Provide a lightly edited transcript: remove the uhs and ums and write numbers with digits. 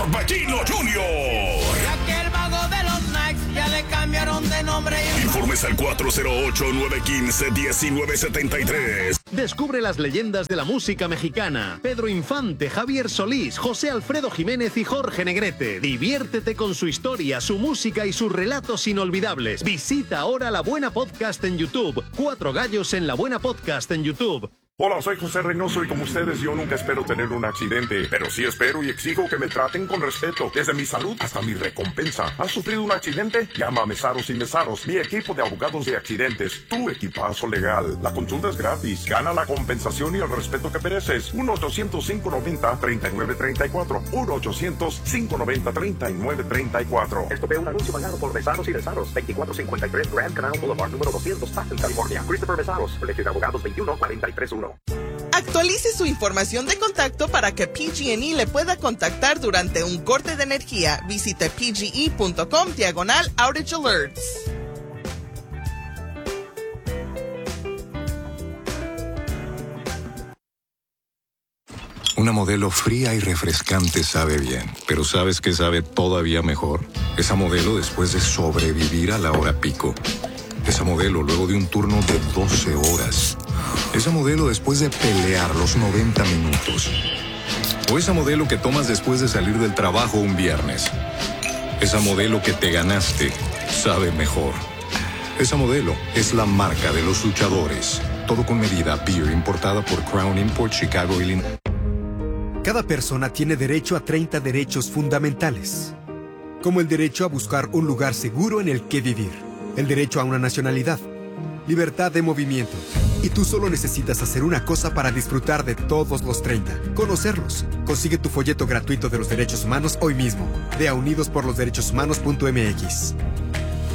Torbellino Jr. Ya que el vago de los Knights ya le cambiaron de nombre. Informes al 408-915-1973. Descubre las leyendas de la música mexicana. Pedro Infante, Javier Solís, José Alfredo Jiménez y Jorge Negrete. Diviértete con su historia, su música y sus relatos inolvidables. Visita ahora La Buena Podcast en YouTube. 4 gallos en La Buena Podcast en YouTube. Hola, soy José Reynoso y como ustedes yo nunca espero tener un accidente, pero sí espero y exijo que me traten con respeto, desde mi salud hasta mi recompensa. ¿Has sufrido un accidente? Llama a Mesaros y Mesaros, mi equipo de abogados de accidentes, tu equipazo legal. La consulta es gratis, gana la compensación y el respeto que mereces. 1-800-590-3934, 1-800-590-3934. Esto fue un anuncio pagado por Mesaros y Mesaros, 2453 Grand Canal Boulevard, número 200, Pastel, California. Christopher Mesaros, Colegio de Abogados 21431. Actualice su información de contacto para que PG&E le pueda contactar durante un corte de energía. Visite pge.com/outage alerts. Una modelo fría y refrescante sabe bien, pero ¿sabes qué sabe todavía mejor? Esa modelo después de sobrevivir a la hora pico. Esa modelo luego de un turno de 12 horas. Esa modelo después de pelear los 90 minutos. O esa modelo que tomas después de salir del trabajo un viernes. Esa modelo que te ganaste sabe mejor. Esa modelo es la marca de los luchadores. Todo con medida. Beer importada por Crown Import, Chicago, Illinois. Cada persona tiene derecho a 30 derechos fundamentales, como el derecho a buscar un lugar seguro en el que vivir, el derecho a una nacionalidad, libertad de movimiento. Y tú solo necesitas hacer una cosa para disfrutar de todos los 30. Conocerlos. Consigue tu folleto gratuito de los derechos humanos hoy mismo. Ve a unidosporlosderechoshumanos.mx.